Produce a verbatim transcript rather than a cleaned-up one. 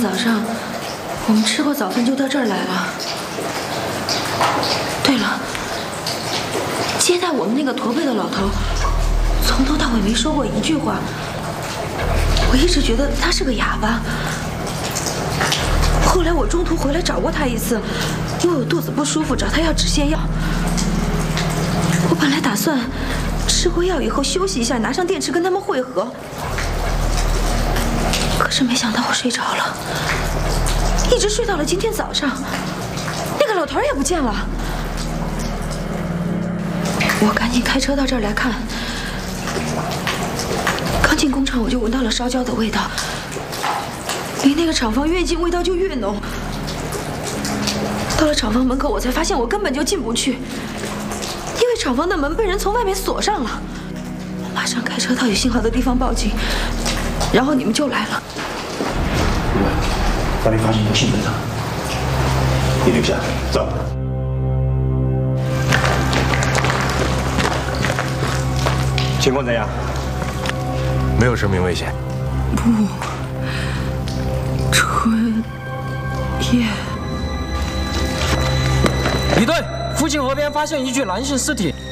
早上我们吃过早饭就到这儿来了。对了，接待我们那个驼背的老头，从头到尾没说过一句话。我一直觉得他是个哑巴。后来我中途回来找过他一次，因为我肚子不舒服，找他要止泻药。我本来打算吃过药以后休息一下，拿上电池跟他们会合。可是没想到我睡着了，一直睡到了今天早上，那个老头也不见了。我赶紧开车到这儿来看，刚进工厂我就闻到了烧焦的味道，离那个厂房越近味道就越浓。到了厂房门口，我才发现我根本就进不去，因为厂房的门被人从外面锁上了。我马上开车到有信号的地方报警，然后你们就来了。 把你发现不幸在哪？你留下，走。情况怎样？ 没有生命危险。 不，春夜。 李队，附近河边发现一具男性尸体，